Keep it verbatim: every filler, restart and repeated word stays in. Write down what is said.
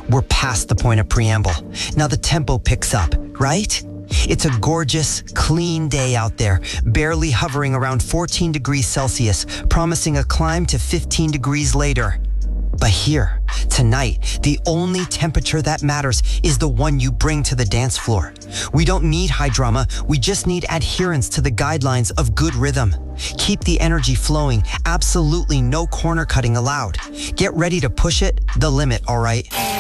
We're past the point of preamble. Now the tempo picks up, right? It's a gorgeous, clean day out there, barely hovering around fourteen degrees Celsius, promising a climb to fifteen degrees later. But here, tonight, the only temperature that matters is the one you bring to the dance floor. We don't need high drama, we just need adherence to the guidelines of good rhythm. Keep the energy flowing, absolutely no corner cutting allowed. Get ready to push it the limit, all right?